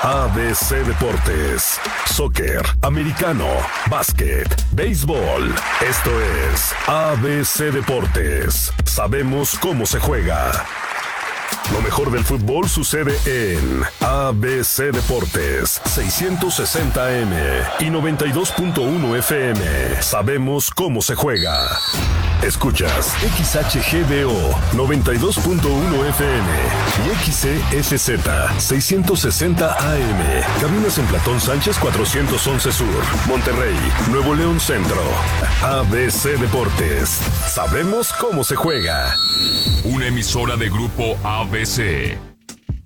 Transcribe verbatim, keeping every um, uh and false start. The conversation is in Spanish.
A B C Deportes, soccer, americano, básquet, béisbol. Esto es A B C Deportes. Sabemos cómo se juega. Lo mejor del fútbol sucede en A B C Deportes, seiscientos sesenta A M y noventa y dos punto uno F M. Sabemos cómo se juega. Escuchas X H G D O noventa y dos punto uno F M y X C F Z seiscientos sesenta A M. Cabinas en Platón Sánchez cuatrocientos once Sur, Monterrey, Nuevo León Centro. A B C Deportes. Sabemos cómo se juega. Una emisora de Grupo A B C.